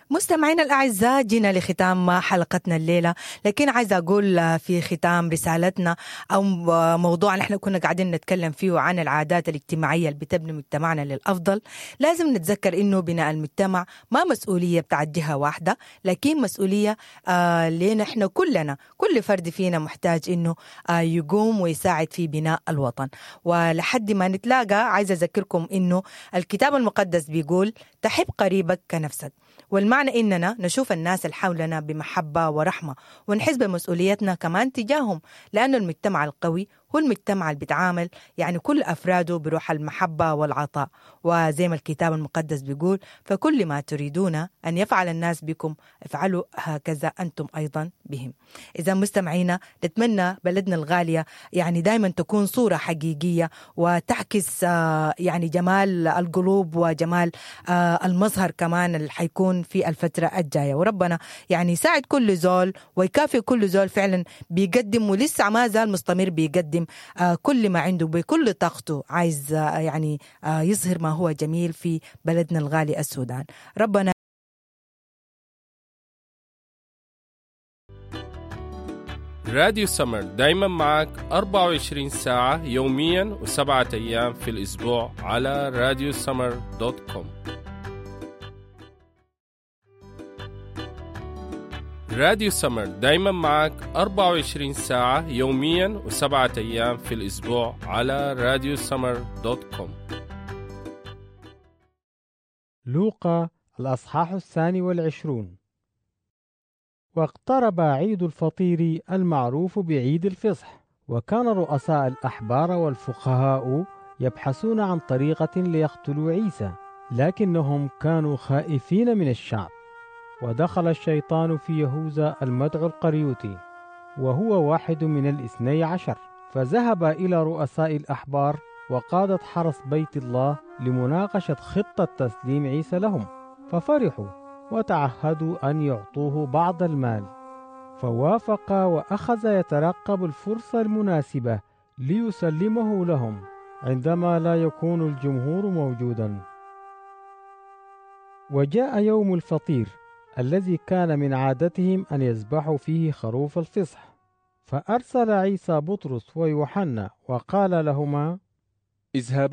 مستمعينا الأعزاء، جينا لختام حلقتنا الليلة، لكن عايزة أقول في ختام رسالتنا أو موضوع نحن كنا قاعدين نتكلم فيه عن العادات الاجتماعية اللي بتبني مجتمعنا للأفضل. لازم نتذكر إنه بناء المجتمع ما مسؤولية بتاعت جهة واحدة، لكن مسؤولية لنا إحنا كلنا. كل فرد فينا محتاج إنه يقوم ويساعد في بناء الوطن. ولحد ما نتلاقى عايزة أذكركم إنه الكتاب المقدس بيقول تحب قريبك كنفسك، والمعنى إننا نشوف الناس اللي حولنا بمحبة ورحمة ونحس بمسؤوليتنا كمان تجاههم، لأنه المجتمع القوي هو المجتمع اللي بيتعامل يعني كل أفراده بروح المحبة والعطاء. وزي ما الكتاب المقدس بيقول فكل ما تريدون أن يفعل الناس بكم افعلوا هكذا أنتم أيضا بهم. إذا مستمعينا نتمنى بلدنا الغالية يعني دايما تكون صورة حقيقية وتعكس يعني جمال القلوب وجمال المظهر كمان اللي حيكون في الفترة الجاية. وربنا يعني يساعد كل زول ويكافئ كل زول فعلا بيقدم ولسه ما زال مستمر بيقدم كل ما عنده بكل طاقته، عايز يعني يظهر ما هو جميل في بلدنا الغالي السودان. ربنا راديو سمر دايما معك 24 ساعة يوميا و7 أيام في الأسبوع على radiosummer.com. راديو سمر دايما معك 24 ساعة يوميا و7 أيام في الأسبوع على radiosummer.com. لوقا الأصحاح 22. واقترب عيد الفطير المعروف بعيد الفصح، وكان رؤساء الأحبار والفقهاء يبحثون عن طريقة ليقتلوا عيسى، لكنهم كانوا خائفين من الشعب. ودخل الشيطان في يهوذا المدعو القريوطي، وهو واحد من 12، فذهب إلى رؤساء الأحبار وقادة حرس بيت الله لمناقشة خطة تسليم عيسى لهم، ففرحوا وتعهدوا أن يعطوه بعض المال، فوافق وأخذ يترقب الفرصة المناسبة ليسلمه لهم عندما لا يكون الجمهور موجودا. وجاء يوم الفطير الذي كان من عادتهم أن يذبحوا فيه خروف الفصح، فأرسل عيسى بطرس ويوحنا وقال لهما: اذهبا